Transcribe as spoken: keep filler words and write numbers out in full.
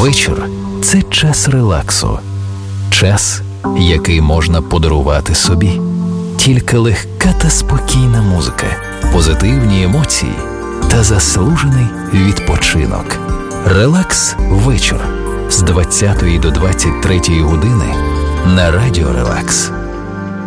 Вечір – це час релаксу. Час, який можна подарувати собі. Тільки легка та спокійна музика, позитивні емоції та заслужений відпочинок. Релакс вечір з двадцятої до двадцять третьої години на Радіо Релакс.